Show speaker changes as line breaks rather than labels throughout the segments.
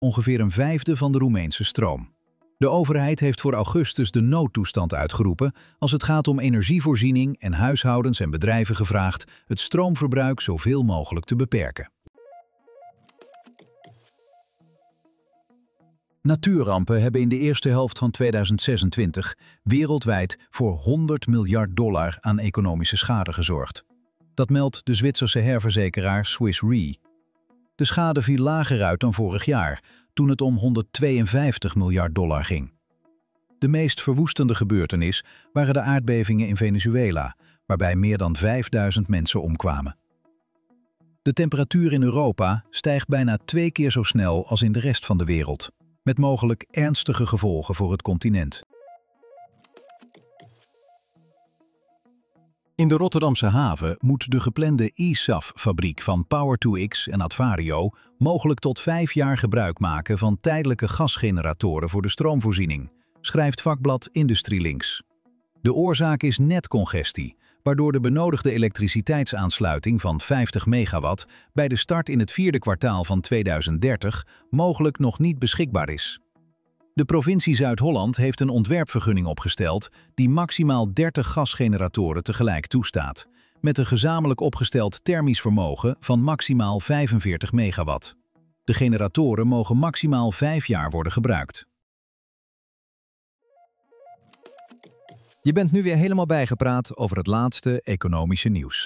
ongeveer een vijfde van de Roemeense stroom. De overheid heeft voor augustus de noodtoestand uitgeroepen als het gaat om energievoorziening en huishoudens en bedrijven gevraagd het stroomverbruik zoveel mogelijk te beperken. Natuurrampen hebben in de eerste helft van 2026 wereldwijd voor $100 miljard aan economische schade gezorgd. Dat meldt de Zwitserse herverzekeraar Swiss Re. De schade viel lager uit dan vorig jaar, toen het om $152 miljard ging. De meest verwoestende gebeurtenis waren de aardbevingen in Venezuela, waarbij meer dan 5000 mensen omkwamen. De temperatuur in Europa stijgt bijna 2 keer zo snel als in de rest van de wereld, met mogelijk ernstige gevolgen voor het continent. In de Rotterdamse haven moet de geplande eSAF-fabriek van Power2X en Advario mogelijk tot 5 jaar gebruik maken van tijdelijke gasgeneratoren voor de stroomvoorziening, schrijft vakblad IndustrieLinks. De oorzaak is netcongestie, waardoor de benodigde elektriciteitsaansluiting van 50 megawatt bij de start in het 4e kwartaal van 2030 mogelijk nog niet beschikbaar is. De provincie Zuid-Holland heeft een ontwerpvergunning opgesteld die maximaal 30 gasgeneratoren tegelijk toestaat, met een gezamenlijk opgesteld thermisch vermogen van maximaal 45 megawatt. De generatoren mogen maximaal 5 jaar worden gebruikt.
Je bent nu weer helemaal bijgepraat over het laatste economische nieuws.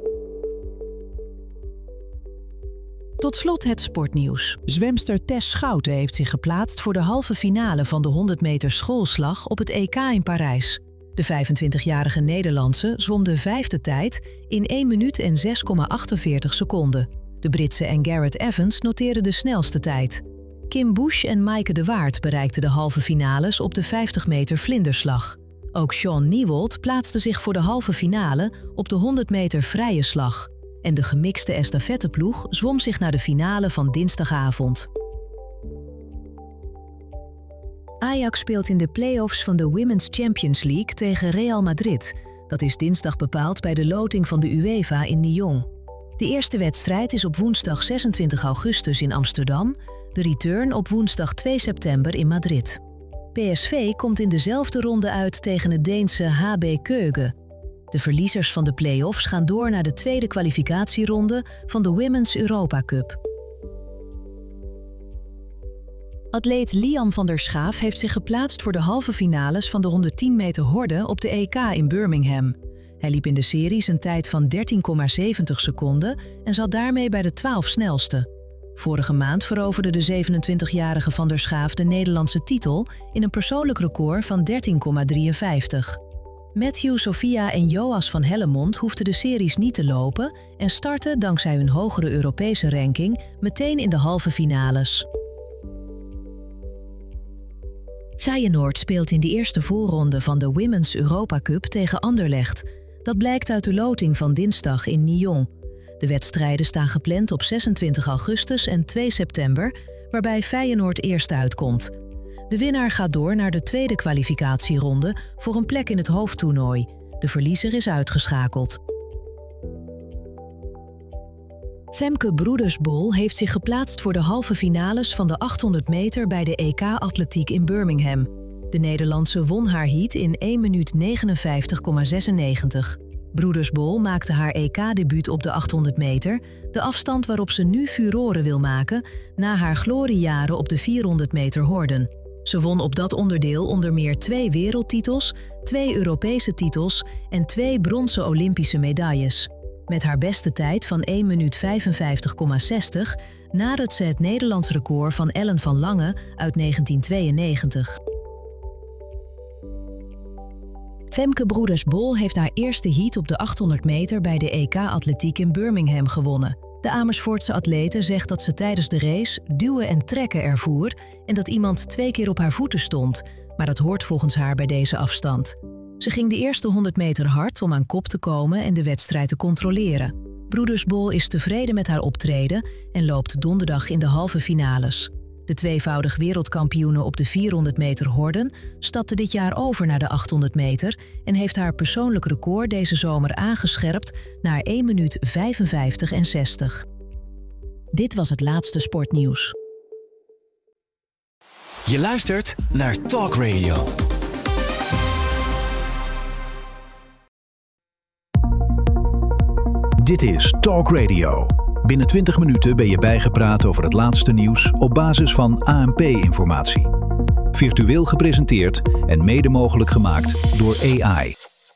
Tot slot het sportnieuws. Zwemster Tess Schouten heeft zich geplaatst voor de halve finale van de 100 meter schoolslag op het EK in Parijs. De 25-jarige Nederlandse zwom de 5e tijd in 1 minuut en 6,48 seconden. De Britse en Garrett Evans noteerden de snelste tijd. Kim Bush en Maaike de Waard bereikten de halve finales op de 50 meter vlinderslag. Ook Shaun Niewold plaatste zich voor de halve finale op de 100 meter vrije slag. En de gemixte estafetteploeg zwom zich naar de finale van dinsdagavond. Ajax speelt in de play-offs van de Women's Champions League tegen Real Madrid. Dat is dinsdag bepaald bij de loting van de UEFA in Lyon. De eerste wedstrijd is op woensdag 26 augustus in Amsterdam, de return op woensdag 2 september in Madrid. PSV komt in dezelfde ronde uit tegen het Deense HB Køge. De verliezers van de play-offs gaan door naar de tweede kwalificatieronde van de Women's Europa Cup. Atleet Liam van der Schaaf heeft zich geplaatst voor de halve finales van de 110 meter horde op de EK in Birmingham. Hij liep in de series een tijd van 13,70 seconden en zat daarmee bij de 12 snelste. Vorige maand veroverde de 27-jarige van der Schaaf de Nederlandse titel in een persoonlijk record van 13,53. Matthew, Sophia en Joas van Hellemond hoefden de series niet te lopen en startten dankzij hun hogere Europese ranking meteen in de halve finales. Feyenoord speelt in de eerste voorronde van de Women's Europa Cup tegen Anderlecht. Dat blijkt uit de loting van dinsdag in Lyon. De wedstrijden staan gepland op 26 augustus en 2 september, waarbij Feyenoord eerst uitkomt. De winnaar gaat door naar de tweede kwalificatieronde voor een plek in het hoofdtoernooi. De verliezer is uitgeschakeld. Femke Broedersbol heeft zich geplaatst voor de halve finales van de 800 meter bij de EK Atletiek in Birmingham. De Nederlandse won haar heat in 1 minuut 59,96. Broedersbol maakte haar EK-debuut op de 800 meter, de afstand waarop ze nu furoren wil maken na haar gloriejaren op de 400 meter horden. Ze won op dat onderdeel onder meer 2 wereldtitels, 2 Europese titels en 2 bronzen Olympische medailles. Met haar beste tijd van 1 minuut 55,60 nadert ze het Nederlands record van Ellen van Lange uit 1992. Femke Broedersbol heeft haar eerste heat op de 800 meter bij de EK Atletiek in Birmingham gewonnen. De Amersfoortse atlete zegt dat ze tijdens de race duwen en trekken ervoer en dat iemand 2 keer op haar voeten stond, maar dat hoort volgens haar bij deze afstand. Ze ging de eerste 100 meter hard om aan kop te komen en de wedstrijd te controleren. Broedersbol is tevreden met haar optreden en loopt donderdag in de halve finales. De tweevoudig wereldkampioene op de 400 meter horden stapte dit jaar over naar de 800 meter en heeft haar persoonlijk record deze zomer aangescherpt naar 1 minuut 55,60. Dit was het laatste sportnieuws.
Je luistert naar Talk Radio.
Dit is Talk Radio. Binnen 20 minuten ben je bijgepraat over het laatste nieuws op basis van ANP-informatie. Virtueel gepresenteerd en mede mogelijk gemaakt door AI.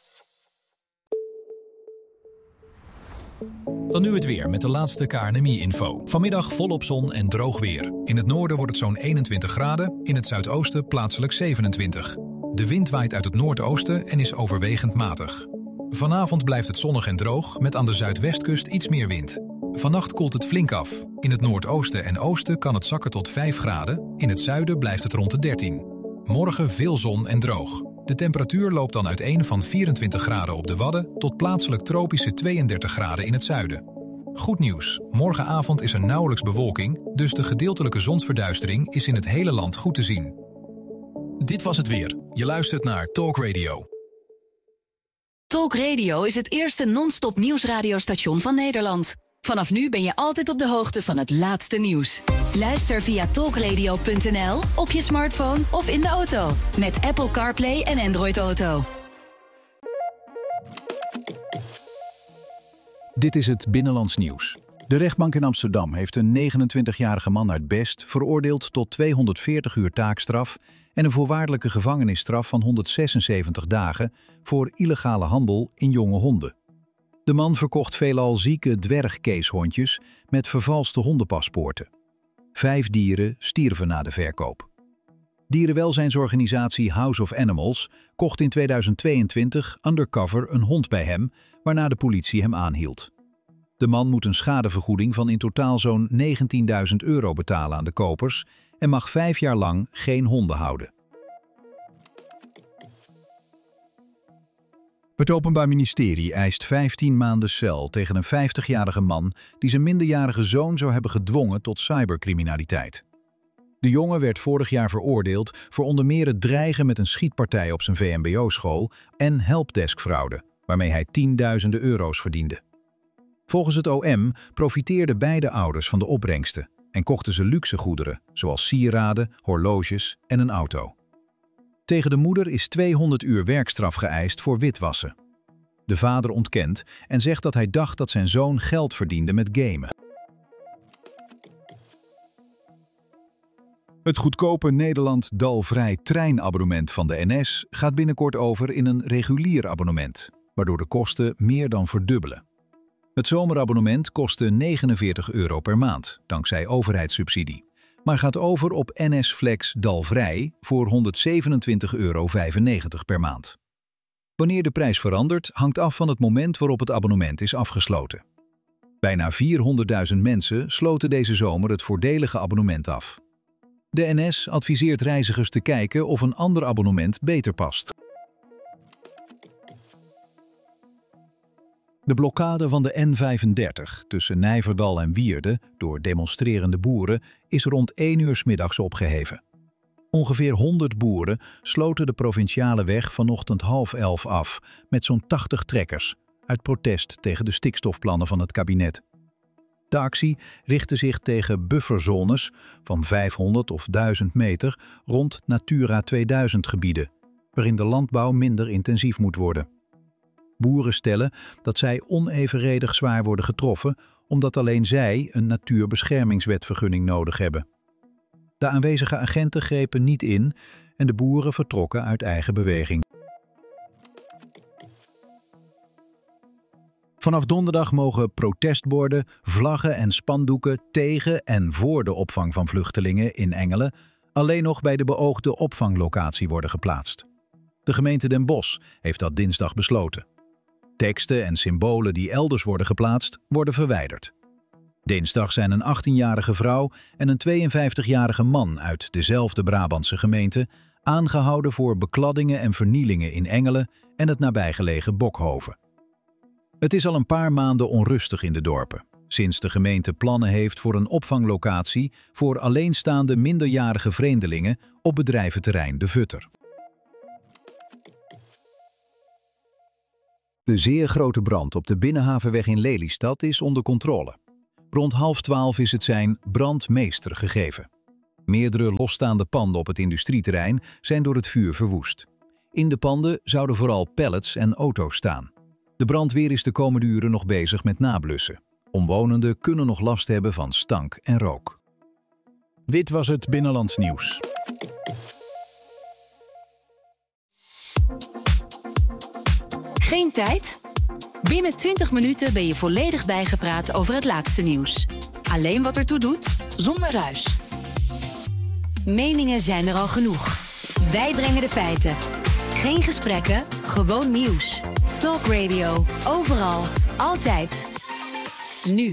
Dan nu het weer met de laatste KNMI-info. Vanmiddag volop zon en droog weer. In het noorden wordt het zo'n 21 graden, in het zuidoosten plaatselijk 27. De wind waait uit het noordoosten en is overwegend matig. Vanavond blijft het zonnig en droog, met aan de zuidwestkust iets meer wind. Vannacht koelt het flink af. In het noordoosten en oosten kan het zakken tot 5 graden, in het zuiden blijft het rond de 13. Morgen veel zon en droog. De temperatuur loopt dan uiteen van 24 graden op de Wadden tot plaatselijk tropische 32 graden in het zuiden. Goed nieuws, morgenavond is er nauwelijks bewolking, dus de gedeeltelijke zonsverduistering is in het hele land goed te zien. Dit was het weer. Je luistert naar Talk Radio.
Talk Radio is het eerste non-stop nieuwsradiostation van Nederland. Vanaf nu ben je altijd op de hoogte van het laatste nieuws. Luister via talkradio.nl, op je smartphone of in de auto. Met Apple CarPlay en Android Auto.
Dit is het Binnenlands Nieuws. De rechtbank in Amsterdam heeft een 29-jarige man uit Best veroordeeld tot 240 uur taakstraf en een voorwaardelijke gevangenisstraf van 176 dagen voor illegale handel in jonge honden. De man verkocht veelal zieke dwergkeeshondjes met vervalste hondenpaspoorten. 5 dieren stierven na de verkoop. Dierenwelzijnsorganisatie House of Animals kocht in 2022 undercover een hond bij hem, waarna de politie hem aanhield. De man moet een schadevergoeding van in totaal zo'n €19.000 betalen aan de kopers en mag 5 jaar lang geen honden houden. Het Openbaar Ministerie eist 15 maanden cel tegen een 50-jarige man die zijn minderjarige zoon zou hebben gedwongen tot cybercriminaliteit. De jongen werd vorig jaar veroordeeld voor onder meer het dreigen met een schietpartij op zijn VMBO-school en helpdeskfraude, waarmee hij tienduizenden euro's verdiende. Volgens het OM profiteerden beide ouders van de opbrengsten en kochten ze luxe goederen, zoals sieraden, horloges en een auto. Tegen de moeder is 200 uur werkstraf geëist voor witwassen. De vader ontkent en zegt dat hij dacht dat zijn zoon geld verdiende met gamen. Het goedkope Nederland-Dalvrij treinabonnement van de NS gaat binnenkort over in een regulier abonnement, waardoor de kosten meer dan verdubbelen. Het zomerabonnement kostte €49 per maand, dankzij overheidssubsidie, maar gaat over op NS Flex Dalvrij voor €127,95 per maand. Wanneer de prijs verandert, hangt af van het moment waarop het abonnement is afgesloten. Bijna 400.000 mensen sloten deze zomer het voordelige abonnement af. De NS adviseert reizigers te kijken of een ander abonnement beter past. De blokkade van de N35 tussen Nijverdal en Wierde door demonstrerende boeren is rond 1 uur 's middags opgeheven. Ongeveer 100 boeren sloten de provinciale weg vanochtend 10:30 af met zo'n 80 trekkers uit protest tegen de stikstofplannen van het kabinet. De actie richtte zich tegen bufferzones van 500 of 1000 meter rond Natura 2000 gebieden, waarin de landbouw minder intensief moet worden. Boeren stellen dat zij onevenredig zwaar worden getroffen omdat alleen zij een natuurbeschermingswetvergunning nodig hebben. De aanwezige agenten grepen niet in en de boeren vertrokken uit eigen beweging. Vanaf donderdag mogen protestborden, vlaggen en spandoeken tegen en voor de opvang van vluchtelingen in Engelen alleen nog bij de beoogde opvanglocatie worden geplaatst. De gemeente Den Bosch heeft dat dinsdag besloten. Teksten en symbolen die elders worden geplaatst, worden verwijderd. Dinsdag zijn een 18-jarige vrouw en een 52-jarige man uit dezelfde Brabantse gemeente aangehouden voor bekladdingen en vernielingen in Engelen en het nabijgelegen Bokhoven. Het is al een paar maanden onrustig in de dorpen, sinds de gemeente plannen heeft voor een opvanglocatie voor alleenstaande minderjarige vreemdelingen op bedrijventerrein De Vutter. De zeer grote brand op de Binnenhavenweg in Lelystad is onder controle. Rond 11:30 is het zijn brandmeester gegeven. Meerdere losstaande panden op het industrieterrein zijn door het vuur verwoest. In de panden zouden vooral pallets en auto's staan. De brandweer is de komende uren nog bezig met nablussen. Omwonenden kunnen nog last hebben van stank en rook.
Dit was het Binnenlands Nieuws.
Geen tijd? Binnen 20 minuten ben je volledig bijgepraat over het laatste nieuws. Alleen wat ertoe doet, zonder ruis. Meningen zijn er al genoeg. Wij brengen de feiten. Geen gesprekken, gewoon nieuws. Talk Radio, overal, altijd. Nu.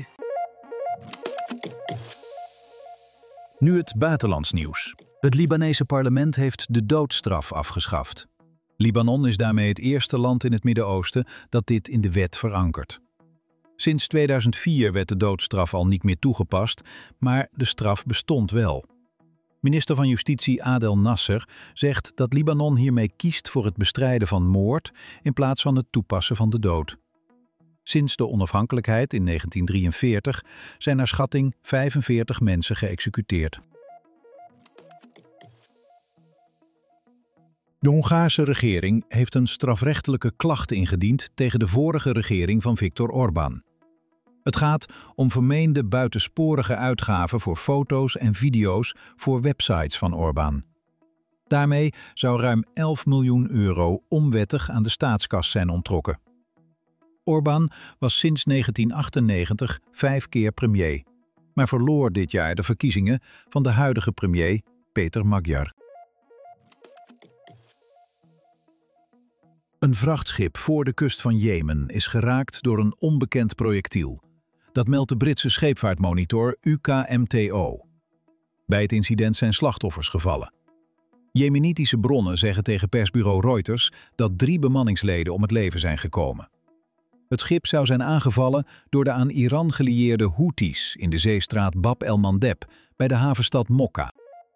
Nu het buitenlands nieuws. Het Libanese parlement heeft de doodstraf afgeschaft. Libanon is daarmee het eerste land in het Midden-Oosten dat dit in de wet verankert. Sinds 2004 werd de doodstraf al niet meer toegepast, maar de straf bestond wel. Minister van Justitie Adel Nasser zegt dat Libanon hiermee kiest voor het bestrijden van moord in plaats van het toepassen van de dood. Sinds de onafhankelijkheid in 1943 zijn naar schatting 45 mensen geëxecuteerd. De Hongaarse regering heeft een strafrechtelijke klacht ingediend tegen de vorige regering van Viktor Orbán. Het gaat om vermeende buitensporige uitgaven voor foto's en video's voor websites van Orbán. Daarmee zou ruim 11 miljoen euro onwettig aan de staatskas zijn onttrokken. Orbán was sinds 1998 5 keer premier, maar verloor dit jaar de verkiezingen van de huidige premier Péter Magyar. Een vrachtschip voor de kust van Jemen is geraakt door een onbekend projectiel. Dat meldt de Britse scheepvaartmonitor UKMTO. Bij het incident zijn slachtoffers gevallen. Jemenitische bronnen zeggen tegen persbureau Reuters dat 3 bemanningsleden om het leven zijn gekomen. Het schip zou zijn aangevallen door de aan Iran gelieerde Houthis in de zeestraat Bab el-Mandeb bij de havenstad Mokka.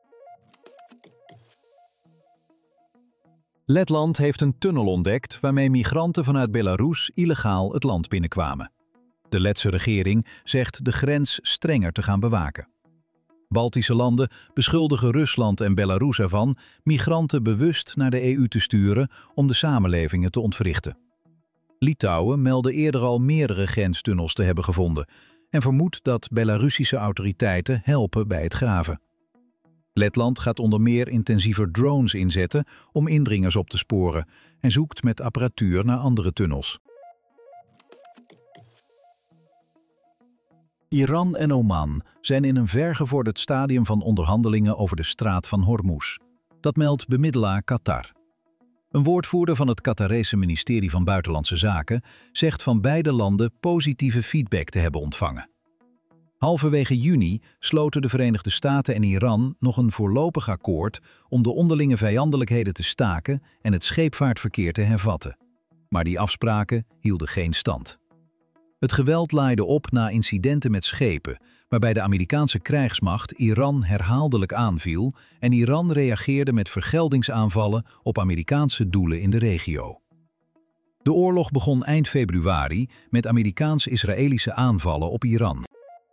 Letland heeft een tunnel ontdekt waarmee migranten vanuit Belarus illegaal het land binnenkwamen. De Letse regering zegt de grens strenger te gaan bewaken. Baltische landen beschuldigen Rusland en Belarus ervan migranten bewust naar de EU te sturen om de samenlevingen te ontwrichten. Litouwen meldde eerder al meerdere grenstunnels te hebben gevonden en vermoedt dat Belarussische autoriteiten helpen bij het graven. Letland gaat onder meer intensiever drones inzetten om indringers op te sporen en zoekt met apparatuur naar andere tunnels. Iran en Oman zijn in een vergevorderd stadium van onderhandelingen over de straat van Hormuz. Dat meldt bemiddelaar Qatar. Een woordvoerder van het Qatarese ministerie van Buitenlandse Zaken zegt van beide landen positieve feedback te hebben ontvangen. Halverwege juni sloten de Verenigde Staten en Iran nog een voorlopig akkoord om de onderlinge vijandelijkheden te staken en het scheepvaartverkeer te hervatten. Maar die afspraken hielden geen stand. Het geweld laaide op na incidenten met schepen, waarbij de Amerikaanse krijgsmacht Iran herhaaldelijk aanviel en Iran reageerde met vergeldingsaanvallen op Amerikaanse doelen in de regio. De oorlog begon eind februari met Amerikaans-Israëlische aanvallen op Iran.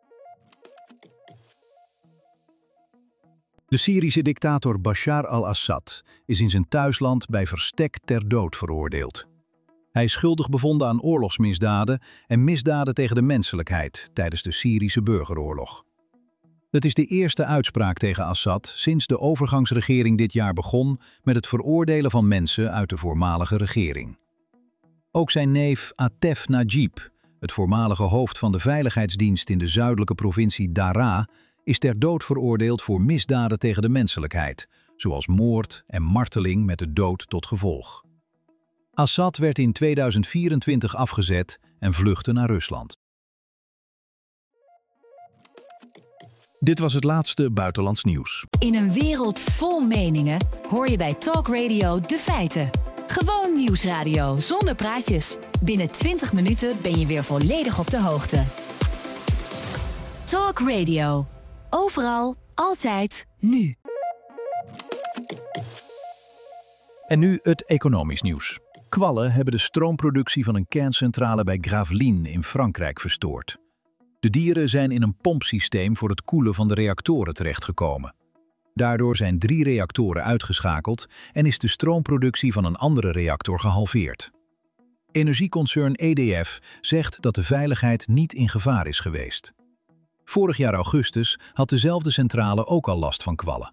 De Syrische dictator Bashar al-Assad is in zijn thuisland bij verstek ter dood veroordeeld. Hij is schuldig bevonden aan oorlogsmisdaden en misdaden tegen de menselijkheid tijdens de Syrische burgeroorlog. Het is de eerste uitspraak tegen Assad sinds de overgangsregering dit jaar begon met het veroordelen van mensen uit de voormalige regering. Ook zijn neef Atef Najib, het voormalige hoofd van de veiligheidsdienst in de zuidelijke provincie Daraa, is ter dood veroordeeld voor misdaden tegen de menselijkheid, zoals moord en marteling met de dood tot gevolg. Assad werd in 2024 afgezet en vluchtte naar Rusland. Dit was het laatste buitenlands nieuws.
In een wereld vol meningen hoor je bij Talk Radio de feiten. Gewoon nieuwsradio zonder praatjes. Binnen 20 minuten ben je weer volledig op de hoogte. Talk Radio. Overal, altijd, nu.
En nu het economisch nieuws. Kwallen hebben de stroomproductie van een kerncentrale bij Gravelines in Frankrijk verstoord. De dieren zijn in een pompsysteem voor het koelen van de reactoren terechtgekomen. Daardoor zijn 3 reactoren uitgeschakeld en is de stroomproductie van een andere reactor gehalveerd. Energieconcern EDF zegt dat de veiligheid niet in gevaar is geweest. Vorig jaar augustus had dezelfde centrale ook al last van kwallen.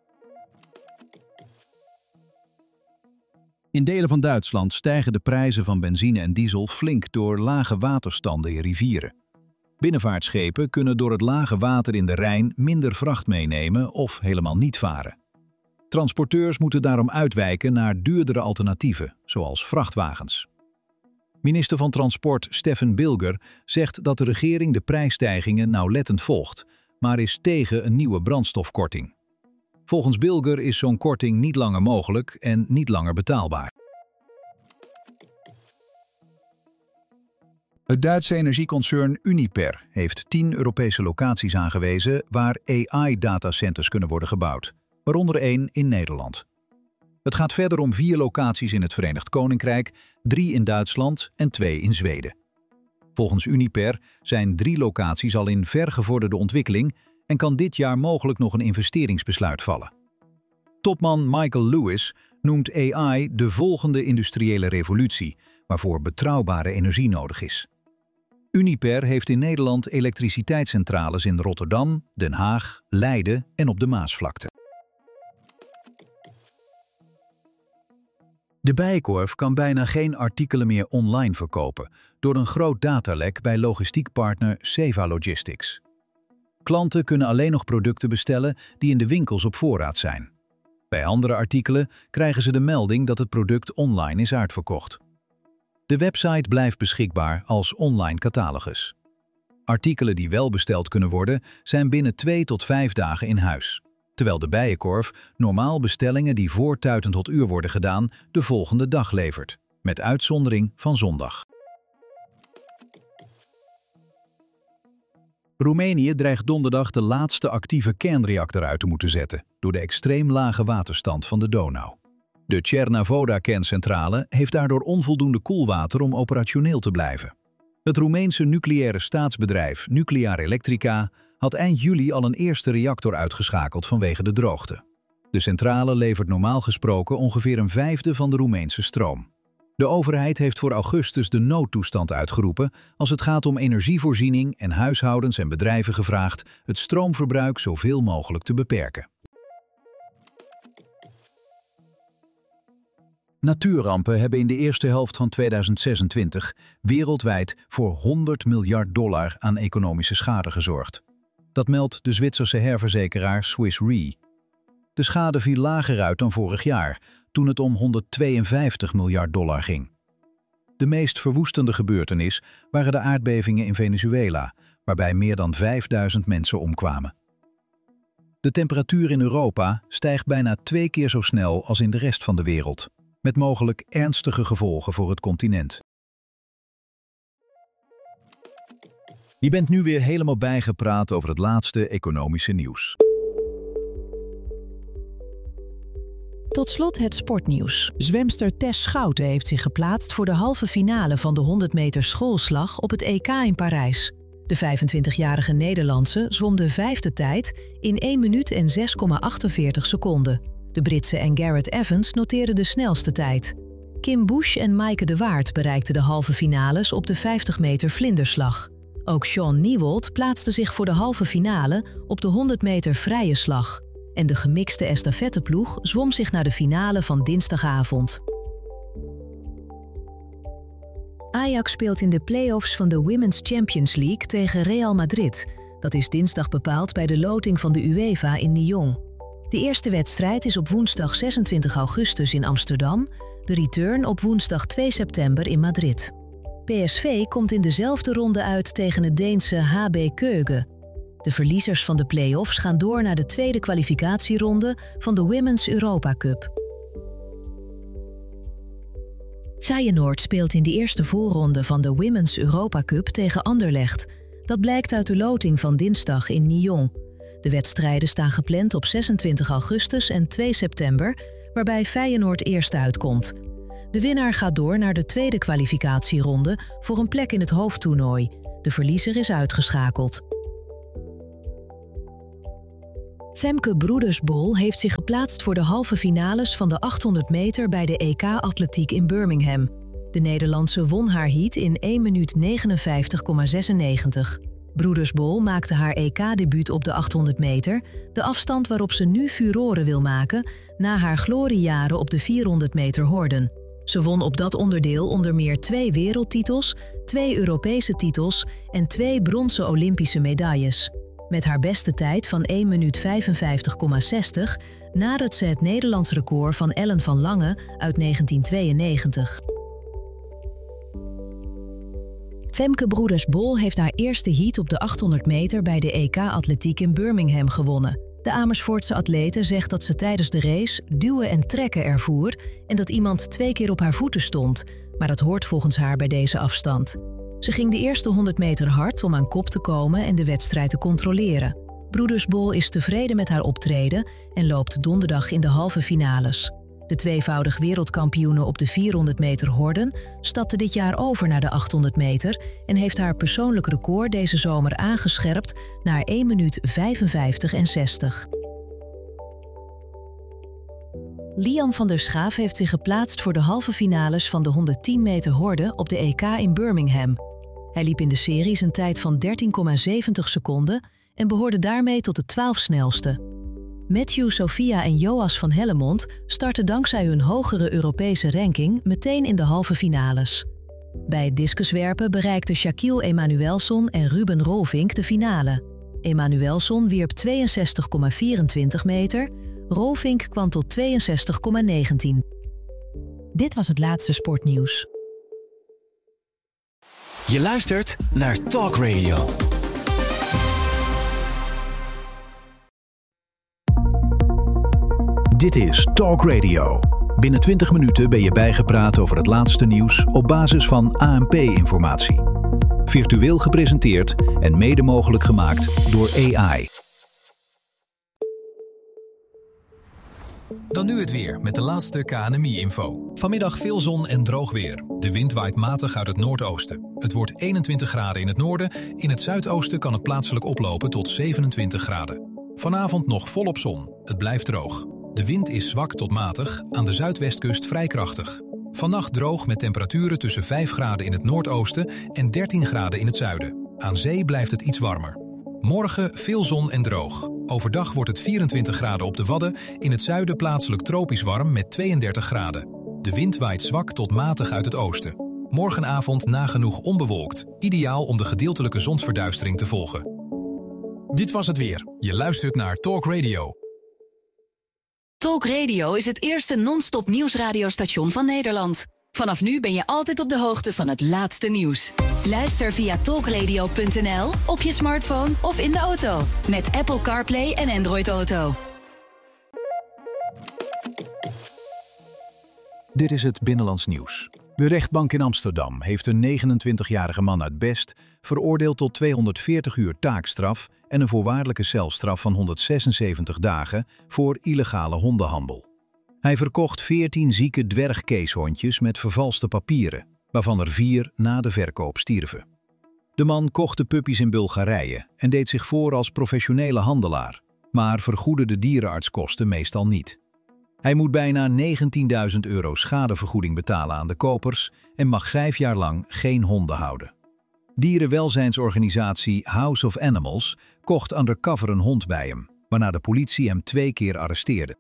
In delen van Duitsland stijgen de prijzen van benzine en diesel flink door lage waterstanden in rivieren. Binnenvaartschepen kunnen door het lage water in de Rijn minder vracht meenemen of helemaal niet varen. Transporteurs moeten daarom uitwijken naar duurdere alternatieven, zoals vrachtwagens. Minister van Transport Steffen Bilger zegt dat de regering de prijsstijgingen nauwlettend volgt, maar is tegen een nieuwe brandstofkorting. Volgens Bilger is zo'n korting niet langer mogelijk en niet langer betaalbaar. Het Duitse energieconcern Uniper heeft 10 Europese locaties aangewezen waar AI-datacenters kunnen worden gebouwd, waaronder 1 in Nederland. Het gaat verder om 4 locaties in het Verenigd Koninkrijk, 3 in Duitsland en 2 in Zweden. Volgens Uniper zijn 3 locaties al in vergevorderde ontwikkeling en kan dit jaar mogelijk nog een investeringsbesluit vallen. Topman Michael Lewis noemt AI de volgende industriële revolutie, waarvoor betrouwbare energie nodig is. Uniper heeft in Nederland elektriciteitscentrales in Rotterdam, Den Haag, Leiden en op de Maasvlakte. De Bijenkorf kan bijna geen artikelen meer online verkopen door een groot datalek bij logistiekpartner Seva Logistics. Klanten kunnen alleen nog producten bestellen die in de winkels op voorraad zijn. Bij andere artikelen krijgen ze de melding dat het product online is uitverkocht. De website blijft beschikbaar als online catalogus. Artikelen die wel besteld kunnen worden zijn binnen 2 tot 5 dagen in huis, terwijl de Bijenkorf normaal bestellingen die voor tuiten tot uur worden gedaan de volgende dag levert, met uitzondering van zondag. Roemenië dreigt donderdag de laatste actieve kernreactor uit te moeten zetten door de extreem lage waterstand van de Donau. De Cernavoda-kerncentrale heeft daardoor onvoldoende koelwater om operationeel te blijven. Het Roemeense nucleaire staatsbedrijf Nuclear Electrica had eind juli al een eerste reactor uitgeschakeld vanwege de droogte. De centrale levert normaal gesproken ongeveer een vijfde van de Roemeense stroom. De overheid heeft voor augustus de noodtoestand uitgeroepen als het gaat om energievoorziening en huishoudens en bedrijven gevraagd het stroomverbruik zoveel mogelijk te beperken. Natuurrampen hebben in de eerste helft van 2026 wereldwijd voor $100 miljard aan economische schade gezorgd. Dat meldt de Zwitserse herverzekeraar Swiss Re. De schade viel lager uit dan vorig jaar, toen het om $152 miljard ging. De meest verwoestende gebeurtenis waren de aardbevingen in Venezuela, waarbij meer dan 5000 mensen omkwamen. De temperatuur in Europa stijgt bijna 2 keer zo snel als in de rest van de wereld, met mogelijk ernstige gevolgen voor het continent. Je bent nu weer helemaal bijgepraat over het laatste economische nieuws.
Tot slot het sportnieuws. Zwemster Tess Schouten heeft zich geplaatst voor de halve finale van de 100 meter schoolslag op het EK in Parijs. De 25-jarige Nederlandse zwom de 5e tijd in 1 minuut en 6,48 seconden. De Britse en Garrett Evans noteerden de snelste tijd. Kim Bush en Maaike de Waard bereikten de halve finales op de 50 meter vlinderslag. Ook Shaun Niewold plaatste zich voor de halve finale op de 100 meter vrije slag. En de gemixte estafetteploeg zwom zich naar de finale van dinsdagavond. Ajax speelt in de play-offs van de Women's Champions League tegen Real Madrid. Dat is dinsdag bepaald bij de loting van de UEFA in Lyon. De eerste wedstrijd is op woensdag 26 augustus in Amsterdam, de return op woensdag 2 september in Madrid. PSV komt in dezelfde ronde uit tegen het Deense HB Køge. De verliezers van de play-offs gaan door naar de tweede kwalificatieronde van de Women's Europa Cup. Feyenoord speelt in de eerste voorronde van de Women's Europa Cup tegen Anderlecht. Dat blijkt uit de loting van dinsdag in Lyon. De wedstrijden staan gepland op 26 augustus en 2 september, waarbij Feyenoord eerst uitkomt. De winnaar gaat door naar de tweede kwalificatieronde voor een plek in het hoofdtoernooi. De verliezer is uitgeschakeld. Femke Broedersbol heeft zich geplaatst voor de halve finales van de 800 meter bij de EK Atletiek in Birmingham. De Nederlandse won haar heat in 1 minuut 59,96. Broedersbol maakte haar EK-debuut op de 800 meter, de afstand waarop ze nu furoren wil maken na haar gloriejaren op de 400 meter horden. Ze won op dat onderdeel onder meer 2 wereldtitels, 2 Europese titels en 2 bronzen Olympische medailles. Met haar beste tijd van 1 minuut 55,60 nadert ze het Nederlands record van Ellen van Lange uit 1992. Femke Broedersbol heeft haar eerste heat op de 800 meter bij de EK Atletiek in Birmingham gewonnen. De Amersfoortse atlete zegt dat ze tijdens de race duwen en trekken ervoer en dat iemand 2 keer op haar voeten stond, maar dat hoort volgens haar bij deze afstand. Ze ging de eerste 100 meter hard om aan kop te komen en de wedstrijd te controleren. Broedersbol is tevreden met haar optreden en loopt donderdag in de halve finales. De tweevoudig wereldkampioene op de 400 meter horden stapte dit jaar over naar de 800 meter en heeft haar persoonlijk record deze zomer aangescherpt naar 1 minuut 55,60. Liam van der Schaaf heeft zich geplaatst voor de halve finales van de 110 meter horde op de EK in Birmingham. Hij liep in de series een tijd van 13,70 seconden en behoorde daarmee tot de 12 snelste. Matthew, Sophia en Joas van Hellemond starten dankzij hun hogere Europese ranking meteen in de halve finales. Bij het discuswerpen bereikten Shaquille Emanuelson en Ruben Rolvink de finale. Emanuelson wierp 62,24 meter, Rolvink kwam tot 62,19. Dit was het laatste sportnieuws.
Je luistert naar Talk Radio.
Dit is Talk Radio. Binnen 20 minuten ben je bijgepraat over het laatste nieuws op basis van ANP-informatie. Virtueel gepresenteerd en mede mogelijk gemaakt door AI.
Dan nu het weer met de laatste KNMI-info. Vanmiddag veel zon en droog weer. De wind waait matig uit het noordoosten. Het wordt 21 graden in het noorden. In het zuidoosten kan het plaatselijk oplopen tot 27 graden. Vanavond nog volop zon. Het blijft droog. De wind is zwak tot matig, aan de zuidwestkust vrij krachtig. Vannacht droog met temperaturen tussen 5 graden in het noordoosten en 13 graden in het zuiden. Aan zee blijft het iets warmer. Morgen veel zon en droog. Overdag wordt het 24 graden op de Wadden, in het zuiden plaatselijk tropisch warm met 32 graden. De wind waait zwak tot matig uit het oosten. Morgenavond nagenoeg onbewolkt, ideaal om de gedeeltelijke zonsverduistering te volgen. Dit was het weer. Je luistert naar Talk Radio.
Talk Radio is het eerste non-stop nieuwsradiostation van Nederland. Vanaf nu ben je altijd op de hoogte van het laatste nieuws. Luister via talkradio.nl, op je smartphone of in de auto. Met Apple CarPlay en Android Auto.
Dit is het Binnenlands Nieuws. De rechtbank in Amsterdam heeft een 29-jarige man uit Best veroordeeld tot 240 uur taakstraf en een voorwaardelijke celstraf van 176 dagen voor illegale hondenhandel. Hij verkocht 14 zieke dwergkeeshondjes met vervalste papieren, waarvan er 4 na de verkoop stierven. De man kocht de puppies in Bulgarije en deed zich voor als professionele handelaar, maar vergoedde de dierenartskosten meestal niet. Hij moet bijna €19.000 schadevergoeding betalen aan de kopers en mag 5 jaar lang geen honden houden. Dierenwelzijnsorganisatie House of Animals kocht undercover een hond bij hem, waarna de politie hem 2 keer arresteerde.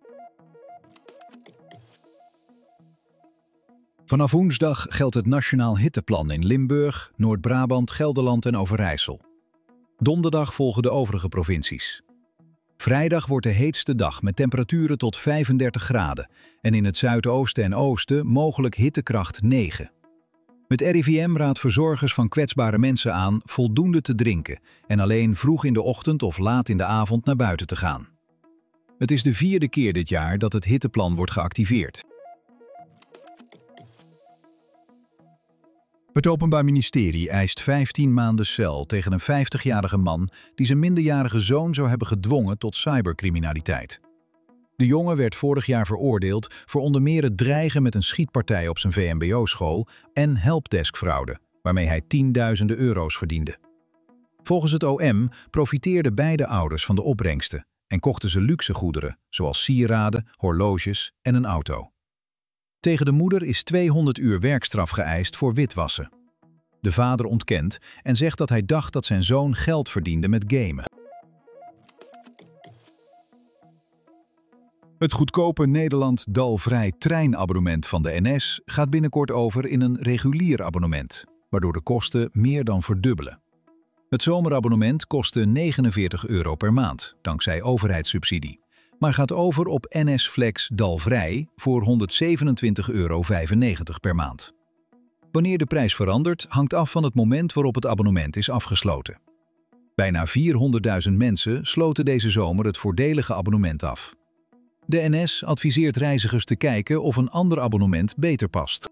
Vanaf woensdag geldt het Nationaal Hitteplan in Limburg, Noord-Brabant, Gelderland en Overijssel. Donderdag volgen de overige provincies. Vrijdag wordt de heetste dag met temperaturen tot 35 graden en in het zuidoosten en oosten mogelijk hittekracht 9. Het RIVM raadt verzorgers van kwetsbare mensen aan voldoende te drinken en alleen vroeg in de ochtend of laat in de avond naar buiten te gaan. Het is de 4e keer dit jaar dat het hitteplan wordt geactiveerd. Het Openbaar Ministerie eist 15 maanden cel tegen een 50-jarige man die zijn minderjarige zoon zou hebben gedwongen tot cybercriminaliteit. De jongen werd vorig jaar veroordeeld voor onder meer het dreigen met een schietpartij op zijn VMBO-school en helpdeskfraude, waarmee hij tienduizenden euro's verdiende. Volgens het OM profiteerden beide ouders van de opbrengsten en kochten ze luxe goederen, zoals sieraden, horloges en een auto. Tegen de moeder is 200 uur werkstraf geëist voor witwassen. De vader ontkent en zegt dat hij dacht dat zijn zoon geld verdiende met gamen. Het goedkope Nederland-Dalvrij treinabonnement van de NS gaat binnenkort over in een regulier abonnement, waardoor de kosten meer dan verdubbelen. Het zomerabonnement kostte €49 per maand, dankzij overheidssubsidie, maar gaat over op NS Flex Dalvrij voor €127,95 per maand. Wanneer de prijs verandert, hangt af van het moment waarop het abonnement is afgesloten. Bijna 400.000 mensen sloten deze zomer het voordelige abonnement af. De NS adviseert reizigers te kijken of een ander abonnement beter past.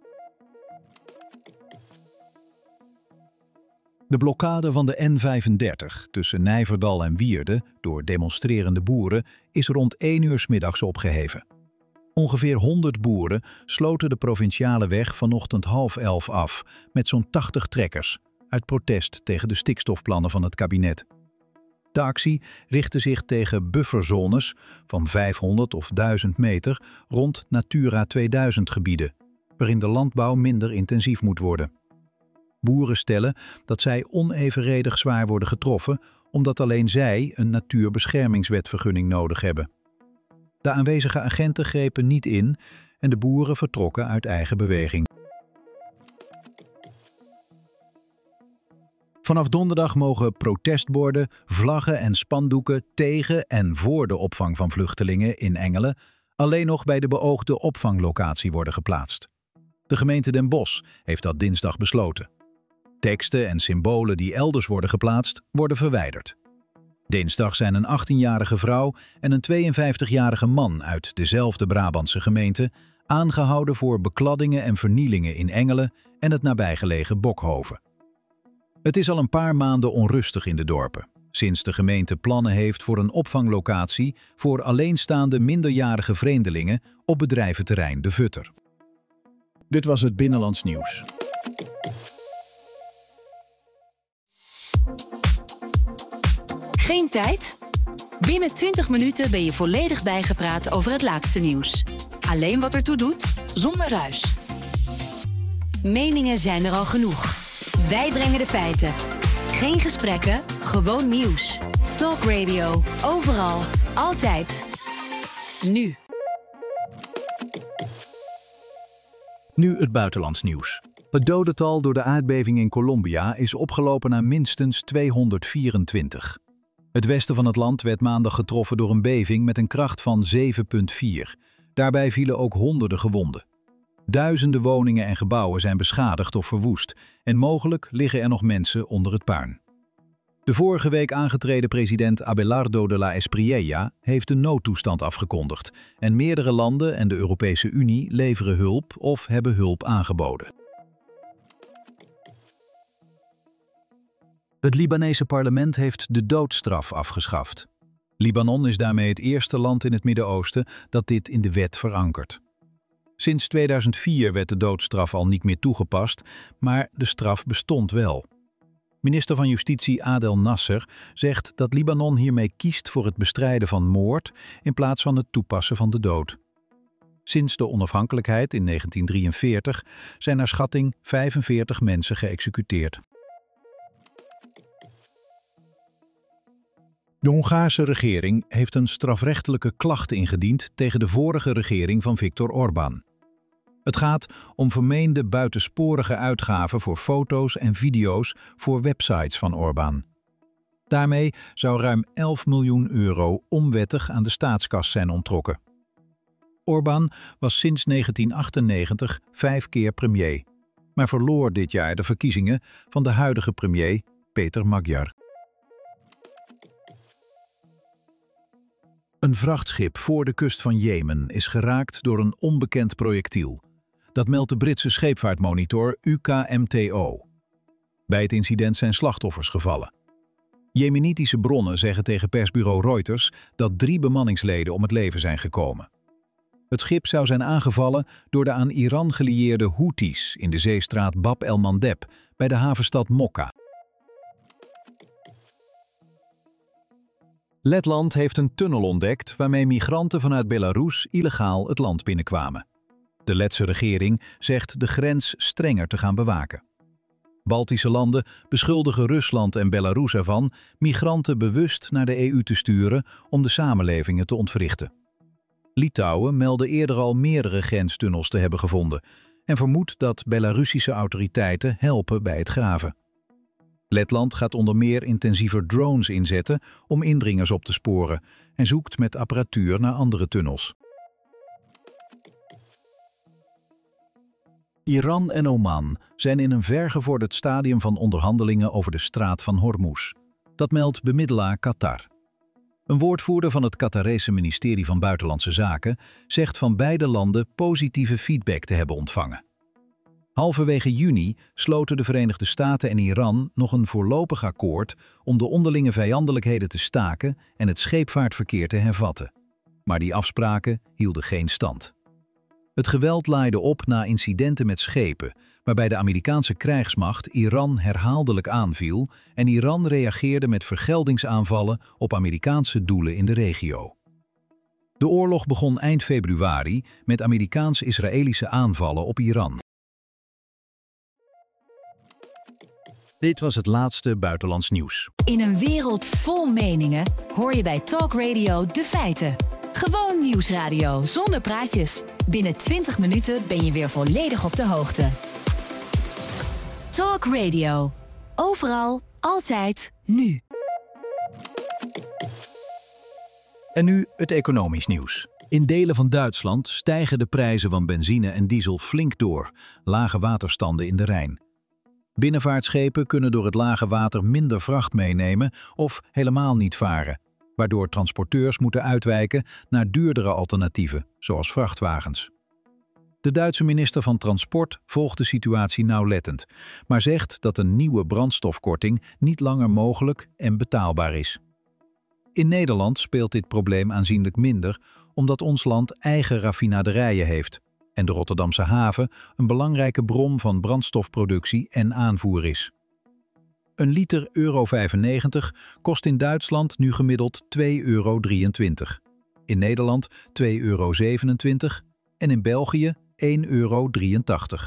De blokkade van de N35 tussen Nijverdal en Wierde door demonstrerende boeren is rond 1 uur 's middags opgeheven. Ongeveer 100 boeren sloten de provinciale weg vanochtend 10:30 af met zo'n 80 trekkers uit protest tegen de stikstofplannen van het kabinet. De actie richtte zich tegen bufferzones van 500 of 1000 meter rond Natura 2000 gebieden, waarin de landbouw minder intensief moet worden. Boeren stellen dat zij onevenredig zwaar worden getroffen omdat alleen zij een natuurbeschermingswetvergunning nodig hebben. De aanwezige agenten grepen niet in en de boeren vertrokken uit eigen beweging. Vanaf donderdag mogen protestborden, vlaggen en spandoeken tegen en voor de opvang van vluchtelingen in Engelen alleen nog bij de beoogde opvanglocatie worden geplaatst. De gemeente Den Bosch heeft dat dinsdag besloten. Teksten en symbolen die elders worden geplaatst, worden verwijderd. Dinsdag zijn een 18-jarige vrouw en een 52-jarige man uit dezelfde Brabantse gemeente aangehouden voor bekladdingen en vernielingen in Engelen en het nabijgelegen Bokhoven. Het is al een paar maanden onrustig in de dorpen, sinds de gemeente plannen heeft voor een opvanglocatie voor alleenstaande minderjarige vreemdelingen op bedrijventerrein De Vutter.
Dit was het Binnenlands Nieuws.
Geen tijd? Binnen 20 minuten ben je volledig bijgepraat over het laatste nieuws. Alleen wat ertoe doet, zonder ruis. Meningen zijn er al genoeg. Wij brengen de feiten. Geen gesprekken, gewoon nieuws. Talk Radio, overal, altijd. Nu.
Nu het buitenlands nieuws. Het dodental door de aardbeving in Colombia is opgelopen naar minstens 224. Het westen van het land werd maandag getroffen door een beving met een kracht van 7,4. Daarbij vielen ook honderden gewonden. Duizenden woningen en gebouwen zijn beschadigd of verwoest en mogelijk liggen er nog mensen onder het puin. De vorige week aangetreden president Abelardo de la Espriella heeft de noodtoestand afgekondigd en meerdere landen en de Europese Unie leveren hulp of hebben hulp aangeboden. Het Libanese parlement heeft de doodstraf afgeschaft. Libanon is daarmee het eerste land in het Midden-Oosten dat dit in de wet verankert. Sinds 2004 werd de doodstraf al niet meer toegepast, maar de straf bestond wel. Minister van Justitie Adel Nasser zegt dat Libanon hiermee kiest voor het bestrijden van moord in plaats van het toepassen van de dood. Sinds de onafhankelijkheid in 1943 zijn naar schatting 45 mensen geëxecuteerd. De Hongaarse regering heeft een strafrechtelijke klacht ingediend tegen de vorige regering van Viktor Orbán. Het gaat om vermeende buitensporige uitgaven voor foto's en video's voor websites van Orbán. Daarmee zou ruim 11 miljoen euro onwettig aan de staatskas zijn onttrokken. Orbán was sinds 1998 5 keer premier, maar verloor dit jaar de verkiezingen van de huidige premier Péter Magyar. Een vrachtschip voor de kust van Jemen is geraakt door een onbekend projectiel. Dat meldt de Britse scheepvaartmonitor UKMTO. Bij het incident zijn slachtoffers gevallen. Jemenitische bronnen zeggen tegen persbureau Reuters dat 3 bemanningsleden om het leven zijn gekomen. Het schip zou zijn aangevallen door de aan Iran gelieerde Houthis in de zeestraat Bab el-Mandeb bij de havenstad Mokka. Letland heeft een tunnel ontdekt waarmee migranten vanuit Belarus illegaal het land binnenkwamen. De Letse regering zegt de grens strenger te gaan bewaken. Baltische landen beschuldigen Rusland en Belarus ervan migranten bewust naar de EU te sturen om de samenlevingen te ontwrichten. Litouwen meldde eerder al meerdere grenstunnels te hebben gevonden en vermoedt dat Belarusische autoriteiten helpen bij het graven. Letland gaat onder meer intensiever drones inzetten om indringers op te sporen en zoekt met apparatuur naar andere tunnels. Iran en Oman zijn in een vergevorderd stadium van onderhandelingen over de straat van Hormuz. Dat meldt bemiddelaar Qatar. Een woordvoerder van het Qatarese ministerie van Buitenlandse Zaken zegt van beide landen positieve feedback te hebben ontvangen. Halverwege juni sloten de Verenigde Staten en Iran nog een voorlopig akkoord om de onderlinge vijandelijkheden te staken en het scheepvaartverkeer te hervatten. Maar die afspraken hielden geen stand. Het geweld laaide op na incidenten met schepen, waarbij de Amerikaanse krijgsmacht Iran herhaaldelijk aanviel en Iran reageerde met vergeldingsaanvallen op Amerikaanse doelen in de regio. De oorlog begon eind februari met Amerikaans-Israëlische aanvallen op Iran. Dit was het laatste buitenlands nieuws.
In een wereld vol meningen hoor je bij Talk Radio de feiten. Gewoon nieuwsradio zonder praatjes. Binnen 20 minuten ben je weer volledig op de hoogte. Talk Radio. Overal, altijd, nu.
En nu het economisch nieuws. In delen van Duitsland stijgen de prijzen van benzine en diesel flink door. Lage waterstanden in de Rijn. Binnenvaartschepen kunnen door het lage water minder vracht meenemen of helemaal niet varen, waardoor transporteurs moeten uitwijken naar duurdere alternatieven, zoals vrachtwagens. De Duitse minister van Transport volgt de situatie nauwlettend, maar zegt dat een nieuwe brandstofkorting niet langer mogelijk en betaalbaar is. In Nederland speelt dit probleem aanzienlijk minder, omdat ons land eigen raffinaderijen heeft en de Rotterdamse haven een belangrijke bron van brandstofproductie en aanvoer is. Een liter euro 95 kost in Duitsland nu gemiddeld €2,23. In Nederland €2,27 en in België €1,83.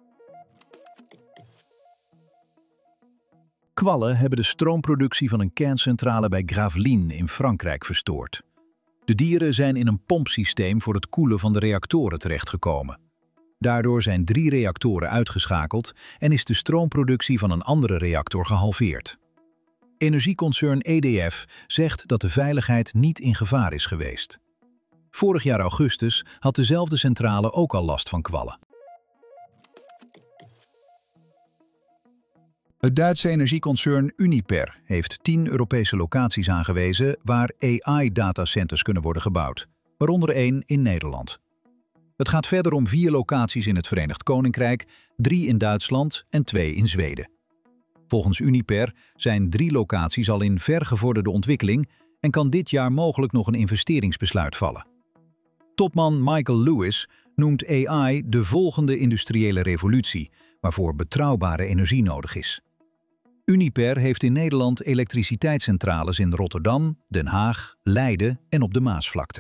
Kwallen hebben de stroomproductie van een kerncentrale bij Gravelines in Frankrijk verstoord. De dieren zijn in een pompsysteem voor het koelen van de reactoren terechtgekomen. Daardoor zijn 3 reactoren uitgeschakeld en is de stroomproductie van een andere reactor gehalveerd. Energieconcern EDF zegt dat de veiligheid niet in gevaar is geweest. Vorig jaar augustus had dezelfde centrale ook al last van kwallen. Het Duitse energieconcern Uniper heeft 10 Europese locaties aangewezen waar AI-datacenters kunnen worden gebouwd, waaronder 1 in Nederland. Het gaat verder om 4 locaties in het Verenigd Koninkrijk, 3 in Duitsland en 2 in Zweden. Volgens Uniper zijn 3 locaties al in vergevorderde ontwikkeling en kan dit jaar mogelijk nog een investeringsbesluit vallen. Topman Michael Lewis noemt AI de volgende industriële revolutie, waarvoor betrouwbare energie nodig is. Uniper heeft in Nederland elektriciteitscentrales in Rotterdam, Den Haag, Leiden en op de Maasvlakte.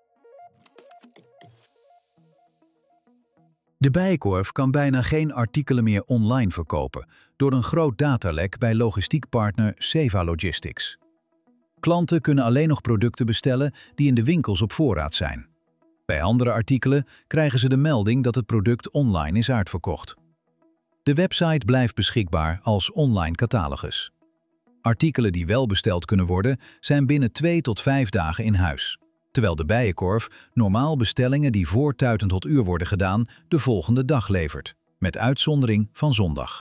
De Bijenkorf kan bijna geen artikelen meer online verkopen door een groot datalek bij logistiekpartner Seva Logistics. Klanten kunnen alleen nog producten bestellen die in de winkels op voorraad zijn. Bij andere artikelen krijgen ze de melding dat het product online is uitverkocht. De website blijft beschikbaar als online catalogus. Artikelen die wel besteld kunnen worden zijn binnen 2 tot 5 dagen in huis, terwijl de Bijenkorf normaal bestellingen die voor Tuiten tot Uur worden gedaan de volgende dag levert, met uitzondering van zondag.